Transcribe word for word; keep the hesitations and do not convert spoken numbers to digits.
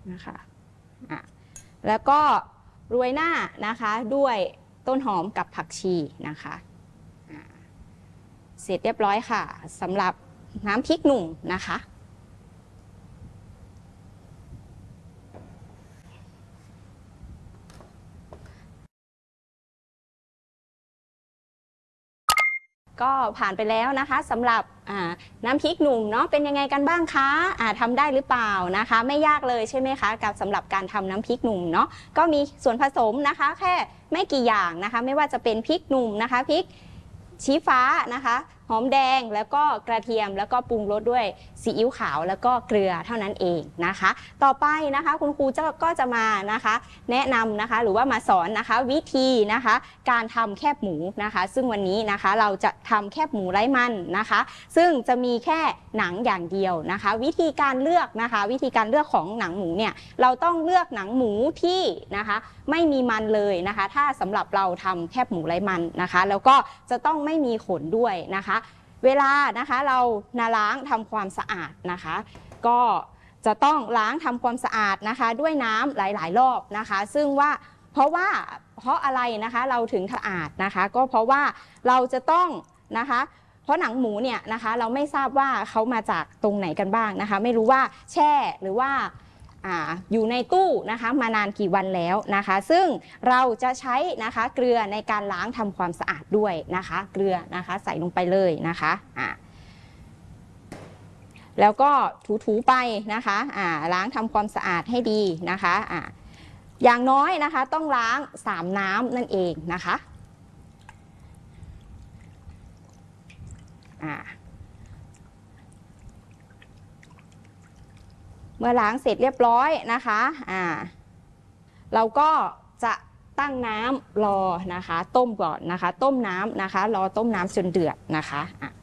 นะคะอ่ะแล้วก็โรยหน้านะคะด้วยต้นหอมกับผักชีนะคะเสร็จเรียบร้อยค่ะสำหรับน้ำพริกหนุ่มนะคะก็ผ่านไปแล้วนะคะสำหรับน้ำพริกหนุ่มเนาะเป็นยังไงกันบ้างคะทำได้หรือเปล่านะคะไม่ยากเลยใช่ไหมคะกับสำหรับการทำน้ำพริกหนุ่มเนาะก็มีส่วนผสมนะคะแค่ไม่กี่อย่างนะคะไม่ว่าจะเป็นพริกหนุ่มนะคะพริกชี้ฟ้านะคะหอมแดงแล้วก็กระเทียมแล้วก็ปรุงรสด้วยซีอิ๊วขาวแล้วก็เกลือเท่านั้นเองนะคะต่อไปนะคะคุณครูก็จะมานะคะแนะนำนะคะหรือว่ามาสอนนะคะวิธีนะคะการทำแคบหมูนะคะซึ่งวันนี้นะคะเราจะทำแคบหมูไร้มันนะคะซึ่งจะมีแค่หนังอย่างเดียวนะคะวิธีการเลือกนะคะวิธีการเลือกของหนังหมูเนี่ยเราต้องเลือกหนังหมูที่นะคะไม่มีมันเลยนะคะถ้าสำหรับเราทำแคบหมูไร้มันนะคะแล้วก็จะต้องไม่มีขนด้วยนะคะเวลานะคะเราล้างทำความสะอาดนะคะก็จะต้องล้างทำความสะอาดนะคะด้วยน้ำหลายๆรอบนะคะซึ่งว่าเพราะว่าเพราะอะไรนะคะเราถึงสะอาดนะคะก็เพราะว่าเราจะต้องนะคะเพราะหนังหมูเนี่ยนะคะเราไม่ทราบว่าเขามาจากตรงไหนกันบ้างนะคะไม่รู้ว่าแช่หรือว่าอ่าอยู่ในตู้นะคะมานานกี่วันแล้วนะคะซึ่งเราจะใช้นะคะเกลือในการล้างทำความสะอาดด้วยนะคะเกลือนะคะใส่ลงไปเลยนะคะอ่าแล้วก็ถูๆไปนะคะอ่าล้างทำความสะอาดให้ดีนะคะอ่าอย่างน้อยนะคะต้องล้างสามน้ำนั่นเองนะคะอ่าเมื่อล้างเสร็จเรียบร้อยนะคะอ่าเราก็จะตั้งน้ำรอนะคะต้มก่อนนะคะต้มน้ำนะคะรอต้มน้ำจนเดือดนะคะอ่ะ